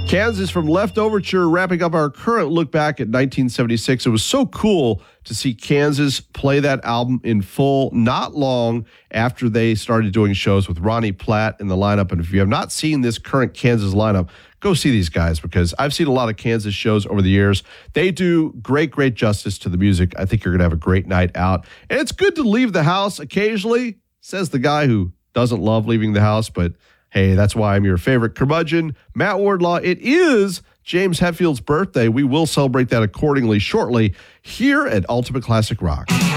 Kansas from Leftoverture, wrapping up our current look back at 1976. It was so cool to see Kansas play that album in full not long after they started doing shows with Ronnie Platt in the lineup. And if you have not seen this current Kansas lineup, go see these guys, because I've seen a lot of Kansas shows over the years. They do great justice to the music. I think you're going to have a great night out. And it's good to leave the house occasionally, says the guy who doesn't love leaving the house, but hey, that's why I'm your favorite curmudgeon, Matt Wardlaw. It is James Hetfield's birthday. We will celebrate that accordingly shortly here at Ultimate Classic Rock.